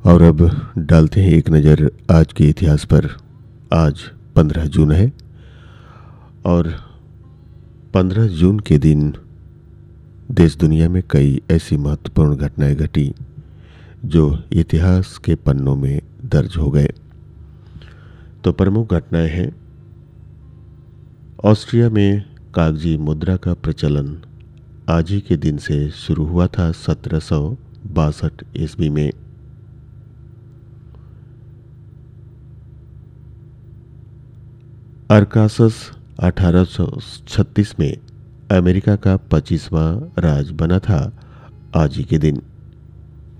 और अब डालते हैं एक नज़र आज के इतिहास पर। आज 15 जून है और 15 जून के दिन देश दुनिया में कई ऐसी महत्वपूर्ण घटनाएं घटी जो इतिहास के पन्नों में दर्ज हो गए। तो प्रमुख घटनाएं हैं, ऑस्ट्रिया में कागजी मुद्रा का प्रचलन आज ही के दिन से शुरू हुआ था 1762 ईस्वी में। अरकासस 1836 में अमेरिका का 25वां राज्य बना था आज ही के दिन।